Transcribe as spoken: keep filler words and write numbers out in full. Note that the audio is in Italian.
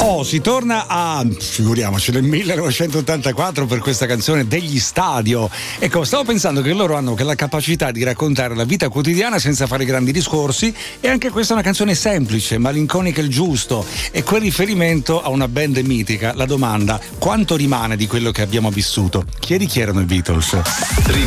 Oh, si torna a, figuriamoci, nel millenovecentottantaquattro per questa canzone degli Stadio. Ecco, stavo pensando che loro hanno la capacità di raccontare la vita quotidiana senza fare grandi discorsi, e anche questa è una canzone semplice, malinconica il giusto, e quel riferimento a una band mitica. La domanda: quanto rimane di quello che abbiamo vissuto? Chiedi chi erano i Beatles?